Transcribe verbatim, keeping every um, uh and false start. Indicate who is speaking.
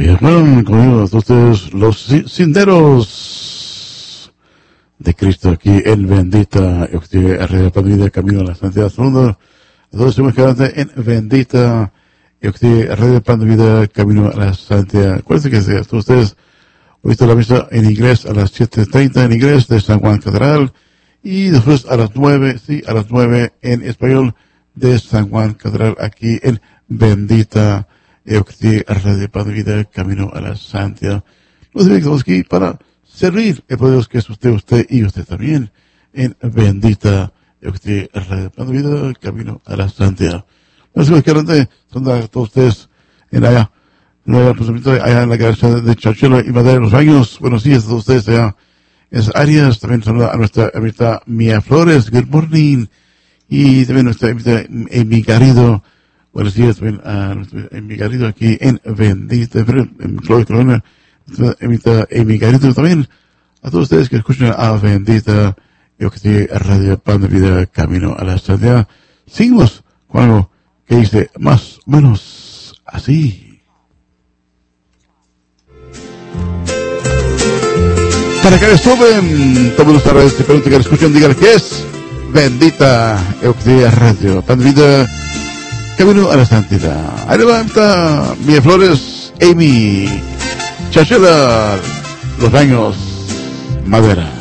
Speaker 1: Y bueno, conmigo ustedes los senderos de Cristo aquí en bendita Radio Vida, camino a la santidad. Segundo, todos estamos quedando en bendita Radio Vida, camino a la santidad. Acuérdense que si ustedes han visto la misa en inglés a las siete treinta en inglés de San Juan Catedral y después a las nueve, sí, a las nueve en español de San Juan Catedral aquí en bendita Radio Padre Vida, camino a la santidad. Nos dedicamos aquí para servir el poder que es usted, usted y usted también en bendita Radio Padre Vida, camino a la santidad. Nos dedicamos que adelante son a todos ustedes en allá, en allá, allá en la cabeza de Chachelo y Madera de los Baños. Buenos días a todos ustedes allá en esas áreas. También saluda a nuestra amistad Mía Flores, good morning. Y también nuestra amistad Amy Garrido. Buenos días también a nuestro Amy Garrido aquí en bendita, en Florida, Corona. Nuestra Amy Garrido también. A todos ustedes que escuchan a bendita, yo que estoy a Radio Pan de Vida, camino a la santidad. Seguimos con algo que dice más o menos así. Para que les suben, tomen nuestras redes, te pregunten que escuchen, digan que es bendita Euclidea Radio, Pan de Vida, camino a la santidad. Ahí levanta Mía Flores, Amy, Chachela, Los Baños, Madera.